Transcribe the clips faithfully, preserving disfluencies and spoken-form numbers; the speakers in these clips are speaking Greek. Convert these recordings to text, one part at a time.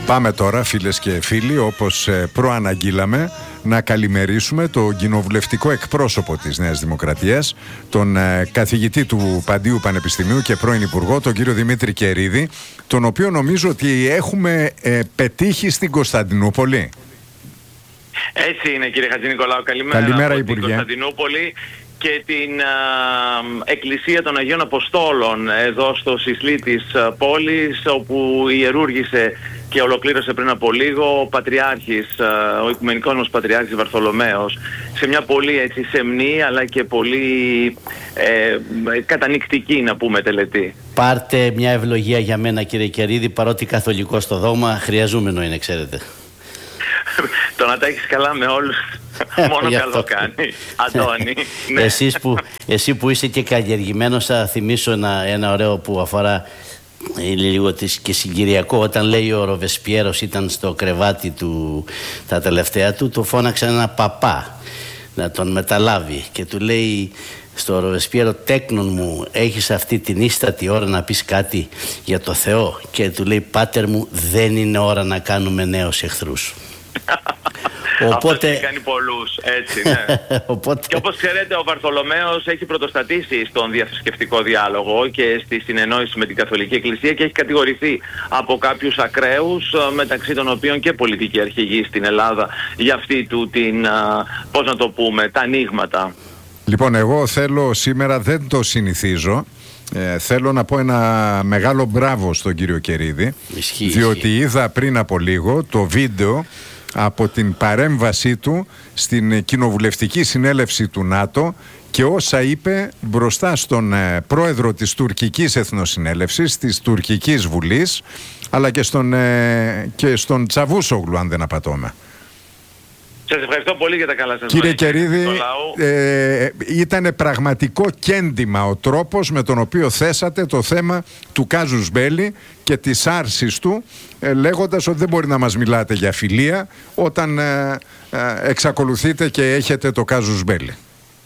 Πάμε τώρα, φίλες και φίλοι, όπως προαναγγείλαμε, να καλημερίσουμε τον κοινοβουλευτικό εκπρόσωπο της Νέας Δημοκρατίας, τον καθηγητή του Παντίου Πανεπιστημίου και πρώην Υπουργό, τον κύριο Δημήτρη Κερίδη, τον οποίο νομίζω ότι έχουμε ε, πετύχει στην Κωνσταντινούπολη. Έτσι είναι, κύριε Χατζηνικολάου. Καλημέρα, Καλημέρα από Υπουργέ. την Κωνσταντινούπολη και την α, Εκκλησία των Αγίων Αποστόλων εδώ στο Σισλί της α, πόλης, όπου ιερούργησε και ολοκλήρωσε πριν από λίγο ο Πατριάρχης, α, ο Οικουμενικός μας Πατριάρχης Βαρθολομαίος, σε μια πολύ έτσι σεμνή αλλά και πολύ ε, κατανοητική, να πούμε, τελετή. Πάρτε μια ευλογία για μένα, κύριε Κερίδη, παρότι καθολικό στο δόγμα, χρειαζόμενο είναι, ξέρετε. Το να τα έχεις καλά με όλους, μόνο καλό κάνει, Αντώνη. Ναι. Εσείς που, εσύ που είσαι και καλλιεργημένος, θα θυμίσω ένα, ένα ωραίο που αφορά λίγο της, και συγκυριακό. Όταν λέει ο Ροβεσπιέρος ήταν στο κρεβάτι του τα τελευταία του, του φώναξε ένα παπά να τον μεταλάβει και του λέει στο Ροβεσπιέρο, τέκνον μου, έχεις αυτή την ίστατη ώρα να πεις κάτι για το Θεό? Και του λέει, πάτερ μου, δεν είναι ώρα να κάνουμε νέους εχθρούς. Οπότε... Αυτό κάνει πολλούς, έτσι, ναι. Οπότε... Και όπως ξέρετε, ο Βαρθολομαίος έχει πρωτοστατήσει στον διαθρησκευτικό διάλογο και στη συνεννόηση με την Καθολική Εκκλησία και έχει κατηγορηθεί από κάποιους ακραίους, μεταξύ των οποίων και πολιτικοί αρχηγοί στην Ελλάδα, για αυτή του την, πώς να το πούμε, τα ανοίγματα. Λοιπόν, εγώ θέλω σήμερα, δεν το συνηθίζω, Ε, θέλω να πω ένα μεγάλο μπράβο στον κύριο Κερίδη, ισχύει, διότι ισχύει. Είδα πριν από λίγο το βίντεο από την παρέμβασή του στην κοινοβουλευτική συνέλευση του ΝΑΤΟ και όσα είπε μπροστά στον ε, πρόεδρο της τουρκικής εθνοσυνέλευσης, της τουρκικής βουλής, αλλά και στον, ε, και στον Τσαβούσογλου, αν δεν απατώμε. Σας ευχαριστώ πολύ για τα καλά σας. Κύριε Κερίδη, ε, ήταν πραγματικό κέντημα ο τρόπος με τον οποίο θέσατε το θέμα του κάζους μπέλι και της άρσης του, ε, λέγοντας ότι δεν μπορεί να μας μιλάτε για φιλία όταν ε, ε, εξακολουθείτε και έχετε το κάζους μπέλι.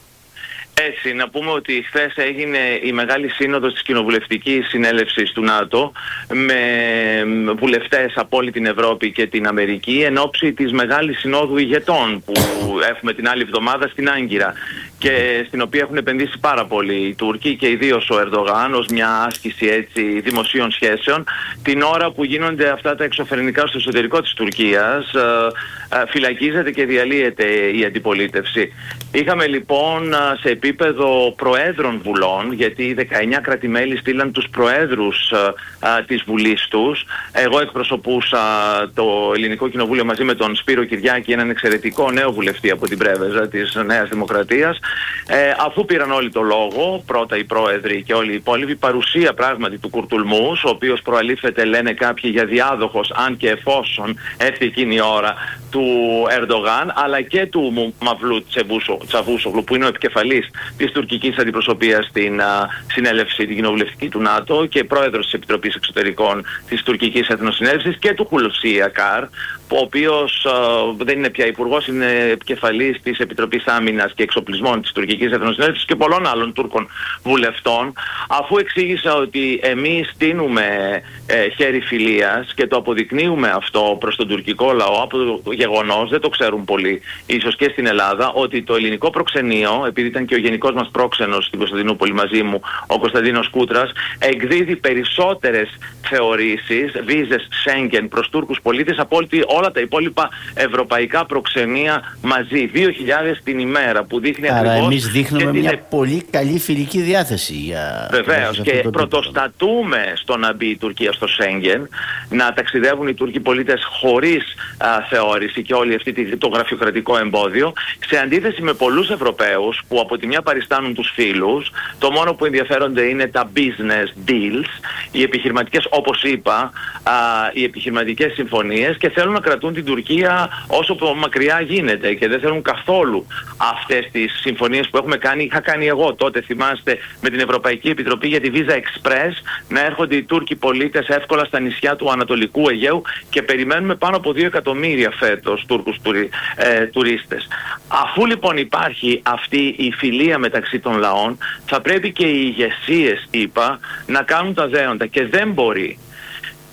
Έτσι, να πούμε ότι χθες έγινε η μεγάλη σύνοδος της κοινοβουλευτικής συνέλευσης του ΝΑΤΟ με βουλευτές από όλη την Ευρώπη και την Αμερική εν ώψη της μεγάλης συνόδου ηγετών που έχουμε την άλλη εβδομάδα στην Άγκυρα και στην οποία έχουν επενδύσει πάρα πολύ οι Τούρκοι και ιδίως ο Ερντογάν ως μια άσκηση έτσι δημοσίων σχέσεων, την ώρα που γίνονται αυτά τα εξωφρενικά στο εσωτερικό της Τουρκίας, ε, ε, φυλακίζεται και διαλύεται η αντιπολίτευση. Είχαμε λοιπόν σε επίπεδο προέδρων βουλών, γιατί οι δεκαεννιά κρατημέλη στείλαν τους προέδρους α, α, της βουλής τους. Εγώ εκπροσωπούσα το Ελληνικό Κοινοβούλιο μαζί με τον Σπύρο Κυριάκη, έναν εξαιρετικό νέο βουλευτή από την Πρέβεζα της Νέας Δημοκρατίας. Ε, αφού πήραν όλοι το λόγο, πρώτα οι πρόεδροι και όλοι οι υπόλοιποι, παρουσία πράγματι του Κουρτουλμούς, ο οποίος προαλήφεται, λένε κάποιοι, για διάδοχος, αν και εφόσον έρθει εκείνη η ώρα, του Ερντογάν, αλλά και του Μαυλού Τσαβούσογλου, που είναι ο επικεφαλής της τουρκικής αντιπροσωπείας στην α, συνέλευση την κοινοβουλευτική του ΝΑΤΟ και πρόεδρος της Επιτροπής Εξωτερικών της τουρκικής εθνοσυνέλευσης, και του Χουλουσί Ακάρ, ο οποίος α, δεν είναι πια υπουργός, είναι επικεφαλής της Επιτροπής Άμυνας και Εξοπλισμών της τουρκικής εθνοσυνέλευσης και πολλών άλλων Τούρκων βουλευτών. Αφού εξήγησα ότι εμείς τίνουμε ε, χέρι φιλίας και το αποδεικνύουμε αυτό προς τον τουρκικό λαό από το γεγονός, δεν το ξέρουν πολλοί ίσως και στην Ελλάδα, ότι το ελληνικό προξενείο, επειδή ήταν και ο γενικός μας πρόξενος στην Κωνσταντινούπολη μαζί μου, ο Κωνσταντίνος Κούτρας, εκδίδει περισσότερες θεωρήσεις, βίζες Σέγγεν προς Τούρκους πολίτες από όλα τα υπόλοιπα ευρωπαϊκά προξενεία μαζί. δύο χιλιάδες την ημέρα, που δείχνει άρα ακριβώς... εμείς δείχνουμε και μια την... πολύ καλή φιλική διάθεση για... Βεβαίως, και πρωτοστατούμε στο να μπει η Τουρκία στο Σέγγεν, να ταξιδεύουν οι Τούρκοι πολίτες χωρίς α, θεώρηση και όλη αυτή το γραφειοκρατικό εμπόδιο, σε αντίθεση με πολλούς Ευρωπαίους που από τη μια παριστάνουν τους φίλους, το μόνο που ενδιαφέρονται είναι τα business deals, οι επιχειρηματικές, όπως είπα, α, οι επιχειρηματικές συμφωνίες, και θέλουν να κρατούν την Τουρκία όσο μακριά γίνεται και δεν θέλουν καθόλου αυτές τις συμφωνίες που έχουμε κάνει. Είχα κάνει εγώ τότε, θυμάστε, με την Ευρωπαϊκή Επιτροπή για τη Visa Express, να έρχονται οι Τούρκοι πολίτες εύκολα στα νησιά του Ανατολικού Αιγαίου, και περιμένουμε πάνω από δύο εκατομμύρια φέτος Τούρκους τουρι, ε, τουρίστες. Αφού λοιπόν υπάρχει αυτή η φιλία μεταξύ των λαών, θα πρέπει και οι ηγεσίες, είπα, να κάνουν τα δέοντα, και δεν μπορεί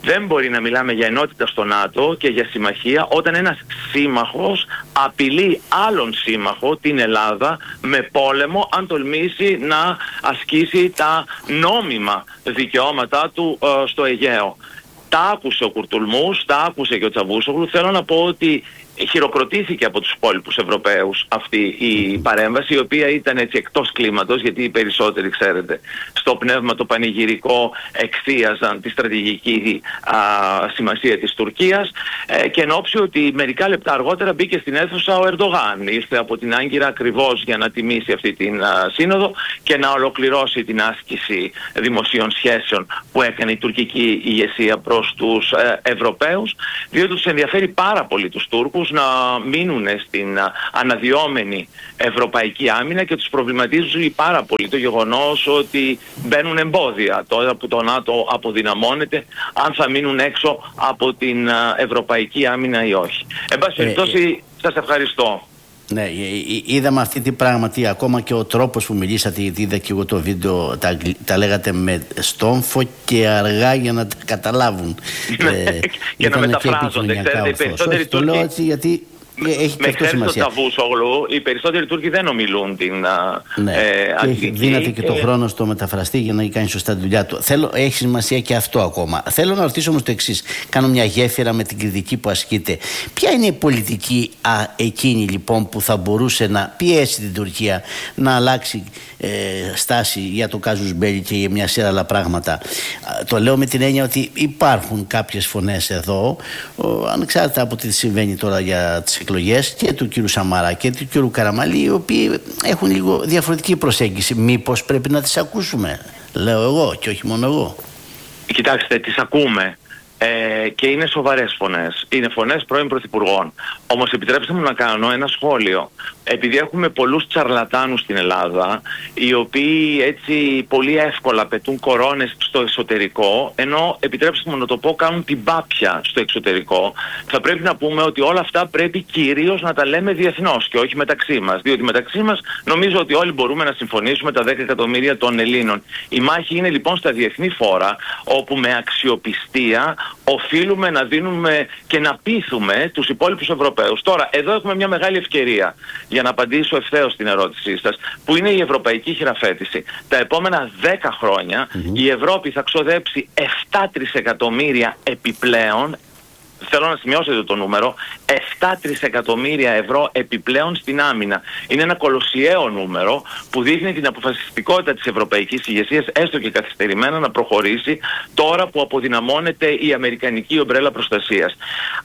Δεν μπορεί να μιλάμε για ενότητα στο ΝΑΤΟ και για συμμαχία όταν ένας σύμμαχος απειλεί άλλον σύμμαχο, την Ελλάδα, με πόλεμο αν τολμήσει να ασκήσει τα νόμιμα δικαιώματά του ε, στο Αιγαίο. Τα άκουσε ο Κουρτουλμούς, τα άκουσε και ο Τσαβούσογλου. Θέλω να πω ότι χειροκροτήθηκε από τους υπόλοιπους Ευρωπαίους αυτή η παρέμβαση, η οποία ήταν έτσι εκτός κλίματος, γιατί οι περισσότεροι, ξέρετε, στο πνεύμα το πανηγυρικό εκθίαζαν τη στρατηγική α, σημασία της Τουρκίας ε, και εν όψη ότι μερικά λεπτά αργότερα μπήκε στην αίθουσα ο Ερντογάν. Ήρθε από την Άγκυρα ακριβώς για να τιμήσει αυτή την α, σύνοδο και να ολοκληρώσει την άσκηση δημοσίων σχέσεων που έκανε η τουρκική ηγεσία προς τους ε, Ευρωπαίους, διότι τους ενδιαφέρει πάρα πολύ τους Τούρκους να μείνουν στην αναδυόμενη ευρωπαϊκή άμυνα και τους προβληματίζει πάρα πολύ το γεγονός ότι μπαίνουν εμπόδια τώρα που το ΝΑΤΟ αποδυναμώνεται, αν θα μείνουν έξω από την ευρωπαϊκή άμυνα ή όχι. Εν πάση περιπτώσει, σας ευχαριστώ. Ναι, είδαμε αυτή την πράγματι, ακόμα και ο τρόπος που μιλήσατε, γιατί είδα και εγώ το βίντεο, τα, τα λέγατε με στόμφο και αργά για να τα καταλάβουν. ε, και να μεταφράζονται, ξέρετε, οι περισσότεροι το λέω έτσι γιατί έχει με χέρι στο Τσαβούσογλου, οι περισσότεροι Τούρκοι δεν ομιλούν την ναι. ε, αγγλική. Δίνατε και, και το χρόνο στο μεταφραστή για να κάνει σωστά τη δουλειά του. Θέλω, έχει σημασία και αυτό ακόμα. Θέλω να ρωτήσω όμως το εξής. Κάνω μια γέφυρα με την κριτική που ασκείται. Ποια είναι η πολιτική α, εκείνη λοιπόν που θα μπορούσε να πιέσει την Τουρκία να αλλάξει ε, στάση για το κάζους μπέλι και για μια σειρά άλλα πράγματα? Το λέω με την έννοια ότι υπάρχουν κάποιες φωνές εδώ, ο, ανεξάρτητα από τι συμβαίνει τώρα για τις εκλογές και του κύριου Σαμαρά και του κύριου Καραμαλή, οι οποίοι έχουν λίγο διαφορετική προσέγγιση. Μήπως πρέπει να τις ακούσουμε, λέω εγώ και όχι μόνο εγώ. Κοιτάξτε, τις ακούμε ε, και είναι σοβαρές φωνές. Είναι φωνές πρώην πρωθυπουργών. Όμως επιτρέψτε μου να κάνω ένα σχόλιο. Επειδή έχουμε πολλούς τσαρλατάνους στην Ελλάδα, οι οποίοι έτσι πολύ εύκολα πετούν κορώνες στο εσωτερικό, ενώ επιτρέψτε μου να το πω, κάνουν την πάπια στο εξωτερικό, θα πρέπει να πούμε ότι όλα αυτά πρέπει κυρίως να τα λέμε διεθνώς και όχι μεταξύ μας. Διότι μεταξύ μας νομίζω ότι όλοι μπορούμε να συμφωνήσουμε, τα δέκα εκατομμύρια των Ελλήνων. Η μάχη είναι λοιπόν στα διεθνή φόρα, όπου με αξιοπιστία οφείλουμε να δίνουμε και να πείθουμε τους υπόλοιπους Ευρωπαίους. Τώρα, εδώ έχουμε μια μεγάλη ευκαιρία για να απαντήσω ευθέως στην ερώτησή σας, που είναι η ευρωπαϊκή χειραφέτηση. Τα επόμενα δέκα χρόνια mm-hmm. η Ευρώπη θα ξοδέψει επτά τρισεκατομμύρια επιπλέον, θέλω να σημειώσετε το νούμερο, επτά τρισεκατομμύρια ευρώ επιπλέον στην άμυνα. Είναι ένα κολοσιαίο νούμερο που δείχνει την αποφασιστικότητα της ευρωπαϊκής ηγεσίας, έστω και καθυστερημένα, να προχωρήσει τώρα που αποδυναμώνεται η αμερικανική ομπρέλα προστασίας.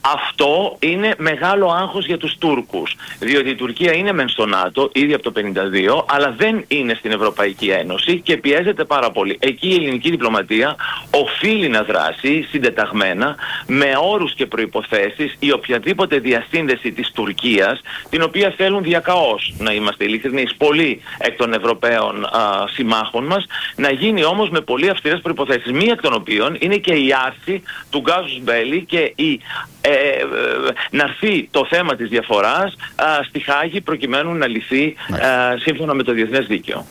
Αυτό είναι μεγάλο άγχος για τους Τούρκους, διότι η Τουρκία είναι μεν στο ΝΑΤΟ ήδη από το χίλια εννιακόσια πενήντα δύο, αλλά δεν είναι στην Ευρωπαϊκή Ένωση και πιέζεται πάρα πολύ. Εκεί η ελληνική διπλωματία οφείλει να δράσει συντεταγμένα, με όρους και προϋποθέσεις, η οποιαδήποτε διασύνδεση της Τουρκίας, την οποία θέλουν διακαώς, να είμαστε ειλικρινείς, πολλοί εκ των Ευρωπαίων α, συμμάχων μας, να γίνει όμως με πολύ αυστηρές προϋποθέσεις. Μία εκ των οποίων είναι και η άρση του γκάζους μπέλι και η, ε, ε, να έρθει το θέμα της διαφοράς α, στη Χάγη προκειμένου να λυθεί α, σύμφωνα με το διεθνές δίκαιο.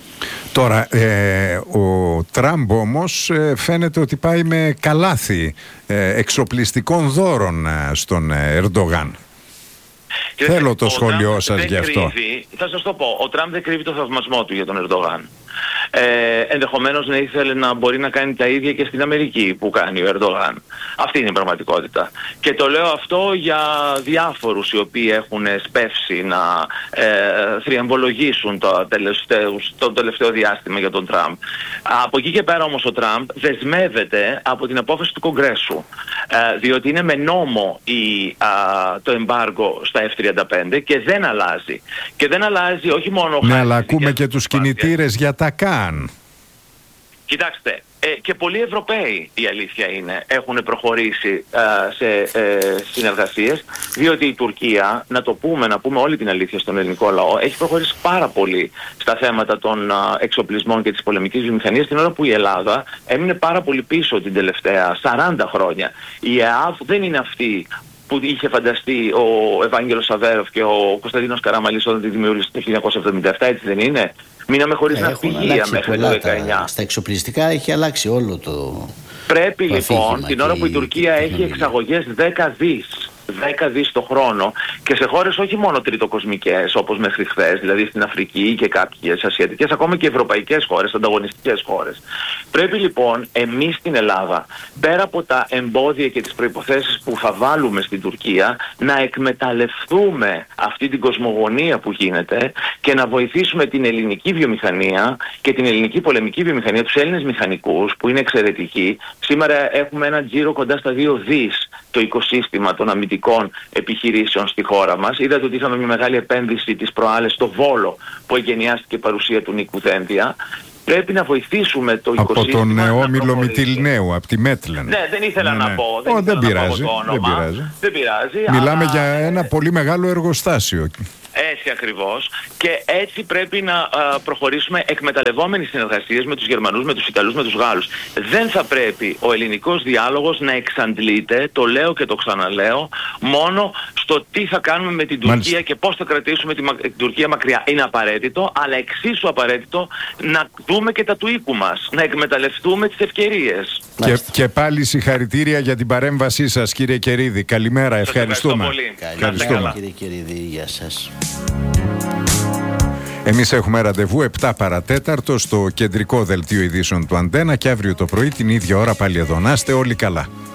Τώρα, ε, ο Τραμπ όμως ε, φαίνεται ότι πάει με καλάθι ε, εξοπλιστικών δώρων ε, στον Ερντογάν. Κύριε, θέλω το σχόλιο σας γι' αυτό. Κρύβει, θα σας το πω, ο Τραμπ δεν κρύβει το θαυμασμό του για τον Ερντογάν. Ε, ενδεχομένως να ήθελε να μπορεί να κάνει τα ίδια και στην Αμερική που κάνει ο Ερντογάν. Αυτή είναι η πραγματικότητα. Και το λέω αυτό για διάφορους οι οποίοι έχουν σπεύσει να ε, θριαμβολογήσουν το, το τελευταίο διάστημα για τον Τραμπ. Από εκεί και πέρα όμως ο Τραμπ δεσμεύεται από την απόφαση του Κογκρέσου. Ε, διότι είναι με νόμο η, α, το εμπάργο στα εφ τριάντα πέντε και δεν αλλάζει. Και δεν αλλάζει όχι μόνο... Ναι, αλλά ακούμε και τους κινητήρες για τα καν. Κοιτάξτε, ε, και πολλοί Ευρωπαίοι, η αλήθεια είναι, έχουν προχωρήσει ε, σε ε, συνεργασίες, διότι η Τουρκία, να το πούμε, να πούμε όλη την αλήθεια στον ελληνικό λαό, έχει προχωρήσει πάρα πολύ στα θέματα των ε, εξοπλισμών και της πολεμικής βιομηχανίας, την ώρα που η Ελλάδα έμεινε πάρα πολύ πίσω την τελευταία σαράντα χρόνια. Η ΕΑΒ δεν είναι αυτή που είχε φανταστεί ο Ευάγγελος Σαβέροφ και ο Κωνσταντίνος Καραμαλής όταν τη δημιούργησε το χίλια εννιακόσια εβδομήντα επτά, έτσι δεν είναι? Μείναμε χωρίς ναυπηγεία μέχρι το δεκαεννιά. Στα εξοπλιστικά έχει αλλάξει όλο το. Πρέπει το λοιπόν την ώρα που η Τουρκία έχει εξαγωγές δέκα δις δέκα δις το χρόνο και σε χώρες όχι μόνο τριτοκοσμικές όπως μέχρι χθες, δηλαδή στην Αφρική και κάποιες ασιατικές, ακόμα και ευρωπαϊκές χώρες, ανταγωνιστικές χώρες. Πρέπει λοιπόν εμείς στην Ελλάδα, πέρα από τα εμπόδια και τις προϋποθέσεις που θα βάλουμε στην Τουρκία, να εκμεταλλευτούμε αυτή την κοσμογονία που γίνεται και να βοηθήσουμε την ελληνική βιομηχανία και την ελληνική πολεμική βιομηχανία, τους Έλληνες μηχανικούς που είναι εξαιρετικοί. Σήμερα έχουμε ένα τζίρο κοντά στα δύο δις το οικοσύστημα των αμυντικών επιχειρήσεων στη χώρα μας. Είδατε ότι είχαμε μια μεγάλη επένδυση τις προάλλες στο Βόλο που εγκαινιάστηκε η παρουσία του Νίκου Δένδια. Πρέπει να βοηθήσουμε το από οικοσύστημα. Από τον νεόμιλο Μυτιλνέου, από τη Μέτλεν. Ναι, δεν ήθελα ναι, να ναι. πω. Δεν, oh, δεν, πειράζει, να πω το όνομα. δεν πειράζει. Δεν πειράζει. Μιλάμε αλλά... για ένα πολύ μεγάλο εργοστάσιο. Έτσι ακριβώς. Και έτσι πρέπει να α, προχωρήσουμε εκμεταλλευόμενοι συνεργασίες με τους Γερμανούς, με τους Ιταλούς, με τους Γάλλους. Δεν θα πρέπει ο ελληνικός διάλογος να εξαντλείται, το λέω και το ξαναλέω, μόνο στο τι θα κάνουμε με την Τουρκία Μάλιστα. και πώς θα κρατήσουμε την, την Τουρκία μακριά. Είναι απαραίτητο, αλλά εξίσου απαραίτητο να δούμε και τα του οίκου μας, να εκμεταλλευτούμε τις ευκαιρίες. Και, και πάλι συγχαρητήρια για την παρέμβασή σας, κύριε Κερίδη. Καλημέρα, ευχαριστούμε. Ευχαριστούμε. Κύριε Κερίδη, γεια σας. Εμείς έχουμε ραντεβού επτά παρατέταρτο στο κεντρικό δελτίο ειδήσεων του Αντένα και αύριο το πρωί την ίδια ώρα πάλι εδώ. Να είστε όλοι καλά.